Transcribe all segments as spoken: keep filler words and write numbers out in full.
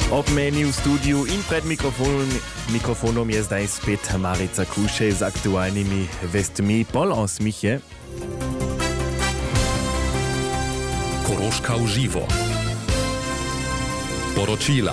Ob meni v studiu in pred mikrofon, mikrofonom je zdaj spet Marica Kuše z aktualnimi vestmi pol osmih je. Koroška v živo. Poročila.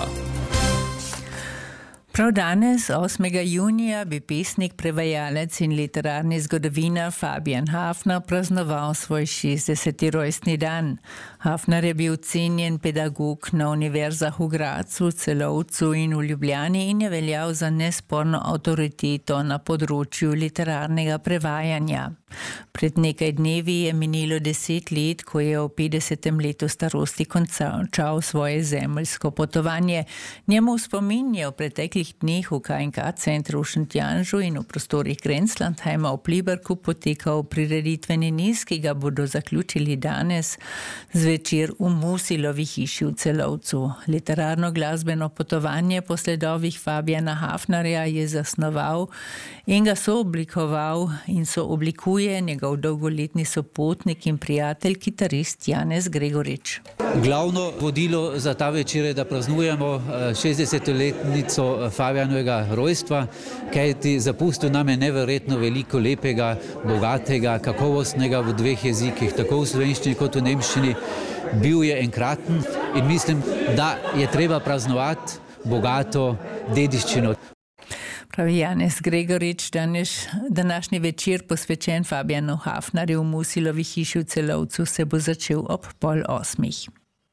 Prav danes, osmega junija, bi pesnik, prevajalec in literarni zgodovinar Fabijan Hafner praznoval svoj šestdeseti rojstni dan. Hafner je bil cenjen pedagog na univerzah v Gradcu, Celovcu in v Ljubljani in je veljal za nesporno avtoriteto na področju literarnega prevajanja. Pred nekaj dnevi je minilo deset let, ko je v petdesetem letu starosti končal svoje zemeljsko potovanje. Njemu v spomin je v preteklih dneh v K in K centru v Šentjanžu in v prostorih Grenzlandheima v Pliberku potekal prireditveni niz, ki ga bodo zaključili danes zvečer v Musilovi hiši v Celovcu. Literarno glasbeno potovanje po sledovih Fabijana Hafnerja je zasnoval in ga sooblikoval in sooblikuje njegov dolgoletni sopotnik in prijatelj, kitarist Janez Gregorič. Glavno vodilo za ta večer je, da praznujemo šestdesetletnico Fabijanovega rojstva, kajti zapustil nam je neverjetno veliko lepega, bogatega, kakovostnega v dveh jezikih, tako v slovenščini kot v nemščini. Bil je enkraten in mislim, da je treba praznovati bogato dediščino. Pravi Janez Gregorič, danes, današnji večer posvečen Fabijanu Hafnerju v Musilovi hiši v Celovcu se bo začel ob pol osmih.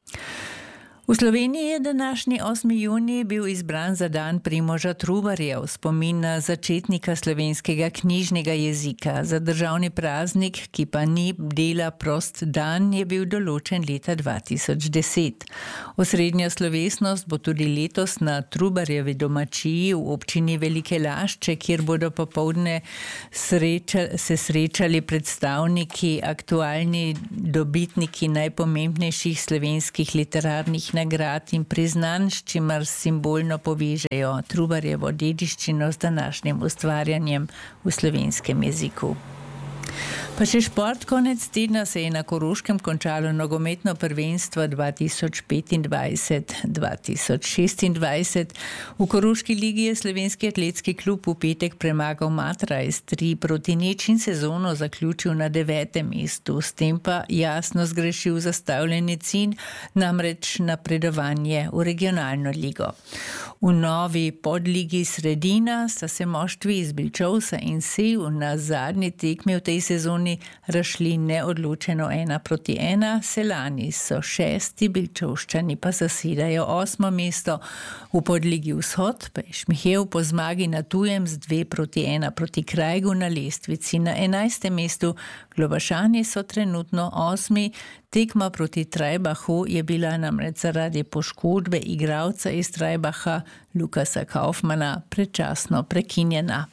V Sloveniji je današnji osmi junij bil izbran za dan Primoža Trubarja v spomin na začetnika slovenskega knjižnega jezika. Za državni praznik, ki pa ni dela prost dan, je bil določen leta dva tisoč deset. Osrednja slovesnost bo tudi letos na Trubarjevi domačiji v občini Velike Lašče, kjer bodo popoldne sreča, se srečali predstavniki, aktualni dobitniki najpomembnejših slovenskih literarnih nagrad in priznanj, s čimer simbolno povežejo Trubarjevo dediščino z današnjim ustvarjanjem v slovenskem jeziku. Pa še šport. Konec tedna se je na Koroškem končalo nogometno prvenstvo dva tisoč petindvajset dva tisoč šestindvajset. V Koroški ligi je slovenski atletski klub v petek premagal Matrais tri proti nič in sezono zaključil na devetem mestu. S tem pa jasno zgrešil zastavljeni cilj, namreč napredovanje v regionalno ligo. V novi podligi Sredina sta se moštvi iz Bilčovca in Sev na zadnji tekmi v tej sezoni razšli neodločeno ena proti ena. Selani so šesti, Bilčovščani pa zasedajo osmo mesto. V podligi Vzhod pa je Šmihev po zmagi na tujem z dve proti ena proti Krajgu na lestvici na enajstem mestu. Globašani so trenutno osmi. Tekma proti Trajbachu je bila namreč zaradi poškodbe igralca iz Trajbacha Lukasa Kaufmana predčasno prekinjena.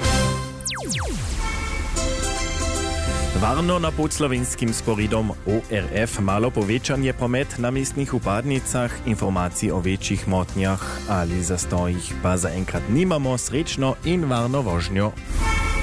Varno na podslovenskim sporidom O R F malo povečanje promet na mestnih upadnicah, informacij o večjih motnjah ali zastojih pa zaenkrat nimamo. Srečno in varno vožnjo.